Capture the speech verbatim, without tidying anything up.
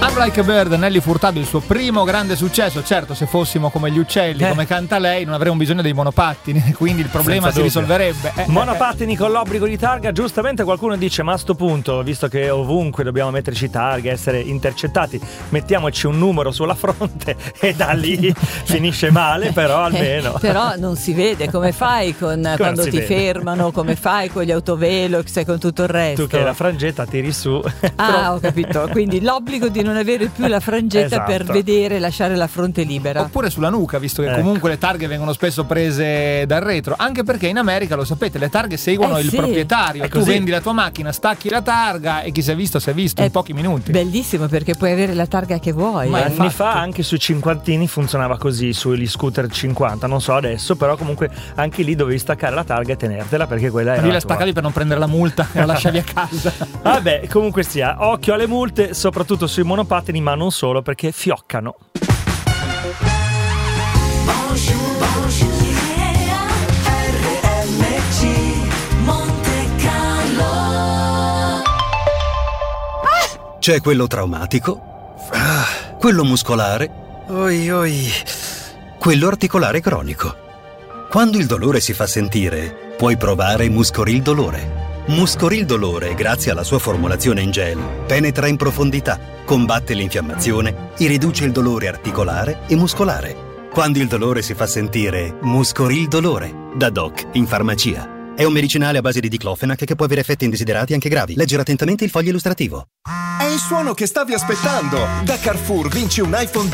I'm Like a Bird, Nelly Furtado, il suo primo grande successo. Certo, se fossimo come gli uccelli, eh. come canta lei, non avremmo bisogno dei monopattini, quindi il problema Senza si dubbio. risolverebbe. Eh, monopattini eh. con l'obbligo di targa, giustamente qualcuno dice: ma a sto punto, visto che ovunque dobbiamo metterci targa, essere intercettati, mettiamoci un numero sulla fronte e da lì finisce male, però almeno. Eh, però non si vede, come fai con come quando ti vede? fermano, come fai con gli autovelox e con tutto il resto. Tu che la frangetta tiri su. Ah, ho capito. Quindi l'obbligo di non avere più la frangetta esatto. per vedere, lasciare la fronte libera. Oppure sulla nuca, visto che ecco. comunque le targhe vengono spesso prese dal retro, anche perché in America, lo sapete, le targhe seguono eh, il sì. proprietario. Tu vendi la tua macchina, stacchi la targa e chi si è visto si è visto è in pochi minuti. Bellissimo, perché puoi avere la targa che vuoi. Ma eh. anni fa anche sui cinquantini funzionava così, sugli scooter cinquanta, non so adesso, però comunque anche lì dovevi staccare la targa e tenertela, perché quella era lì la la tua. staccavi per non prendere la multa e la lasciavi a casa. Vabbè, comunque sia, occhio alle multe, soprattutto sui monopattini, ma non solo, perché fioccano. C'è quello traumatico, ah, quello muscolare, oi oi, quello articolare cronico. Quando il dolore si fa sentire, puoi provare Muscoril Dolore. Muscoril Dolore, grazie alla sua formulazione in gel, penetra in profondità, combatte l'infiammazione e riduce il dolore articolare e muscolare. Quando il dolore si fa sentire, Muscoril Dolore, da Doc in farmacia. È un medicinale a base di diclofenac che può avere effetti indesiderati anche gravi. Leggere attentamente il foglio illustrativo. È il suono che stavi aspettando! Da Carrefour vinci un iPhone